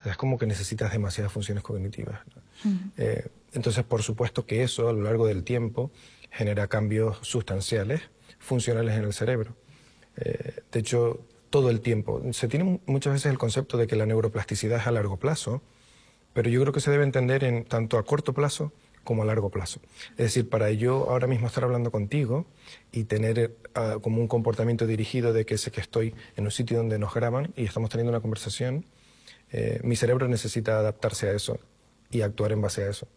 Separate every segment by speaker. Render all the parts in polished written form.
Speaker 1: sea, es como que necesitas demasiadas funciones cognitivas, ¿no? Entonces, por supuesto que eso, a lo largo del tiempo, genera cambios sustanciales, funcionales en el cerebro. De hecho, todo el tiempo. Se tiene muchas veces el concepto de que la neuroplasticidad es a largo plazo, pero yo creo que se debe entender en tanto a corto plazo como a largo plazo. Es decir, para yo ahora mismo estar hablando contigo y tener como un comportamiento dirigido de que sé que estoy en un sitio donde nos graban y estamos teniendo una conversación, mi cerebro necesita adaptarse a eso y actuar en base a eso.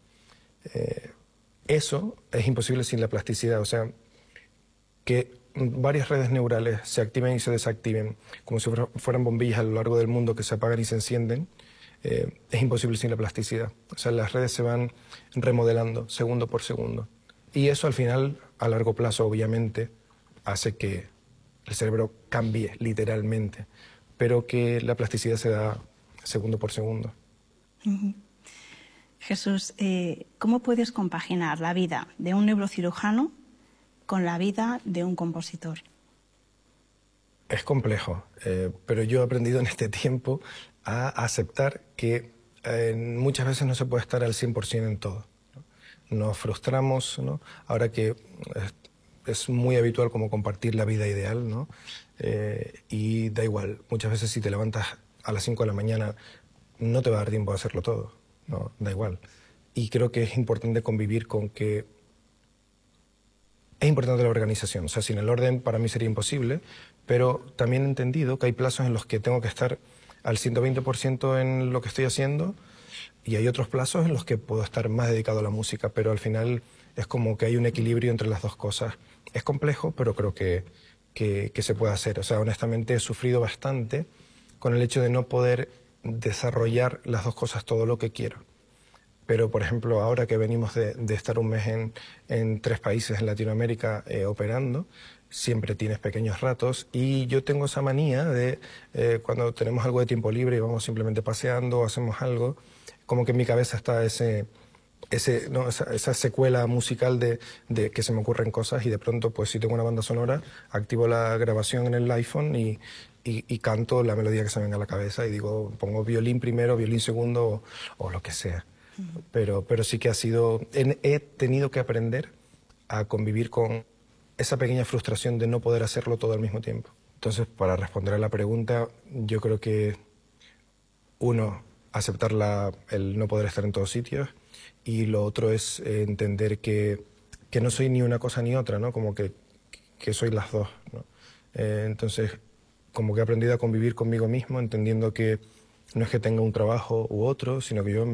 Speaker 1: Eso es imposible sin la plasticidad, o sea, que varias redes neurales se activen y se desactiven como si fueran bombillas a lo largo del mundo que se apagan y se encienden, es imposible sin la plasticidad. O sea, las redes se van remodelando segundo por segundo. Y eso al final, a largo plazo, obviamente, hace que el cerebro cambie literalmente, pero que la plasticidad se da segundo por segundo.
Speaker 2: Jesús, ¿cómo puedes compaginar la vida de un neurocirujano con la vida de un compositor?
Speaker 1: Es complejo, pero yo he aprendido en este tiempo a aceptar que muchas veces no se puede estar al 100% en todo, ¿no? Nos frustramos, ¿no? Ahora que es muy habitual como compartir la vida ideal, ¿no? Y da igual, muchas veces si te levantas a las 5 de la mañana no te va a dar tiempo a hacerlo todo, ¿no? Da igual. Y creo que es importante convivir con que es importante la organización. O sea, sin el orden para mí sería imposible, pero también he entendido que hay plazos en los que tengo que estar al 120% en lo que estoy haciendo y hay otros plazos en los que puedo estar más dedicado a la música, pero al final es como que hay un equilibrio entre las dos cosas. Es complejo, pero creo que se puede hacer. O sea, honestamente he sufrido bastante con el hecho de no poder desarrollar las dos cosas todo lo que quiero. Pero, por ejemplo, ahora que venimos de estar un mes en 3 países en Latinoamérica operando, siempre tienes pequeños ratos y yo tengo esa manía de cuando tenemos algo de tiempo libre y vamos simplemente paseando o hacemos algo, como que en mi cabeza está esa secuela musical de que se me ocurren cosas y de pronto, pues si tengo una banda sonora, activo la grabación en el iPhone y canto la melodía que se me venga a la cabeza y digo, pongo violín primero, violín segundo o lo que sea. Pero sí que he tenido que aprender a convivir con esa pequeña frustración de no poder hacerlo todo al mismo tiempo. Entonces, para responder a la pregunta, yo creo que, uno, aceptar el no poder estar en todos sitios, y lo otro es entender que no soy ni una cosa ni otra, ¿no? Como que soy las dos, ¿no? Entonces, como que he aprendido a convivir conmigo mismo, entendiendo que no es que tenga un trabajo u otro, sino que yo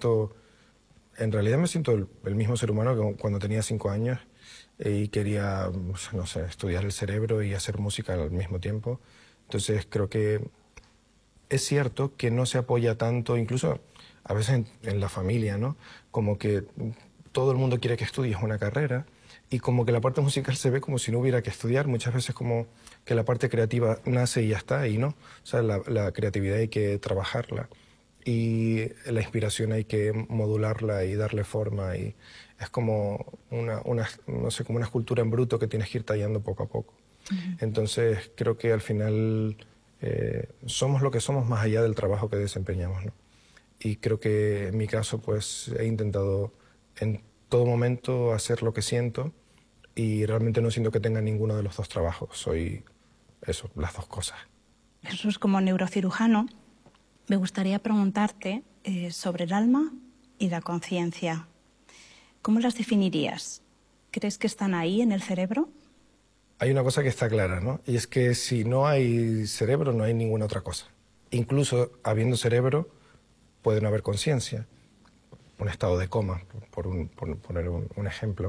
Speaker 1: en realidad me siento el mismo ser humano que cuando tenía 5 años y quería, no sé, estudiar el cerebro y hacer música al mismo tiempo. Entonces creo que es cierto que no se apoya tanto, incluso a veces en la familia, ¿no? Como que todo el mundo quiere que estudies una carrera y como que la parte musical se ve como si no hubiera que estudiar, muchas veces como que la parte creativa nace y ya está, y no. O sea, la creatividad hay que trabajarla y la inspiración hay que modularla y darle forma, y es como no sé, como una escultura en bruto que tienes que ir tallando poco a poco. Entonces creo que al final somos lo que somos más allá del trabajo que desempeñamos, ¿no? Y creo que en mi caso pues he intentado en todo momento hacer lo que siento y realmente no siento que tenga ninguno de los dos trabajos. Soy eso, las dos cosas.
Speaker 2: Jesús, como neurocirujano, me gustaría preguntarte sobre el alma y la conciencia. ¿Cómo las definirías? ¿Crees que están ahí en el cerebro?
Speaker 1: Hay una cosa que está clara, ¿no? Y es que si no hay cerebro, no hay ninguna otra cosa. Incluso habiendo cerebro, puede no haber conciencia. Un estado de coma, por poner un ejemplo.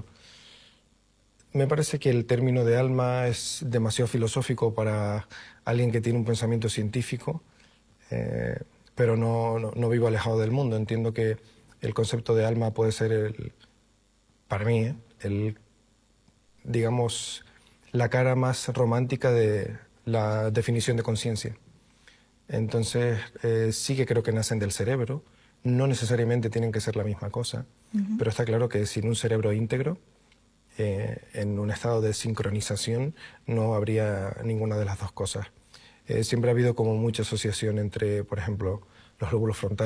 Speaker 1: Me parece que el término de alma es demasiado filosófico para alguien que tiene un pensamiento científico, pero no vivo alejado del mundo. Entiendo que el concepto de alma puede ser, para mí, digamos, la cara más romántica de la definición de conciencia. Entonces, sí que creo que nacen del cerebro, no necesariamente tienen que ser la misma cosa, pero está claro que sin un cerebro íntegro, en un estado de sincronización, no habría ninguna de las dos cosas. Siempre ha habido como mucha asociación entre, por ejemplo, los lóbulos frontales